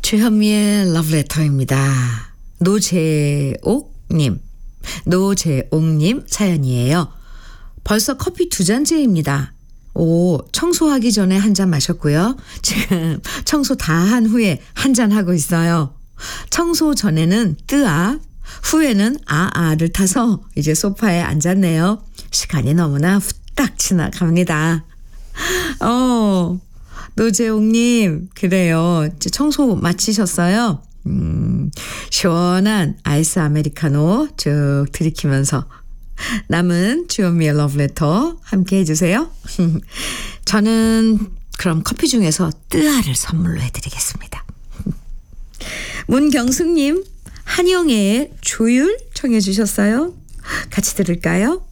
주현미의 러브레터입니다. 노재옥님 사연이에요. 벌써 커피 2잔째입니다. 청소하기 전에 한 잔 마셨고요. 지금 청소 다 한 후에 한 잔 하고 있어요. 청소 전에는 뜨아, 후에는 아아를 타서 이제 소파에 앉았네요. 시간이 너무나 후딱 지나갑니다. 노재옥님, 그래요. 이제 청소 마치셨어요? 시원한 아이스 아메리카노 쭉 들이키면서 남은 주현미의 러브레터 함께 해주세요. 저는 그럼 커피 중에서 뜨아를 선물로 해드리겠습니다. 문경숙님, 한영애의 조율 청해 주셨어요. 같이 들을까요?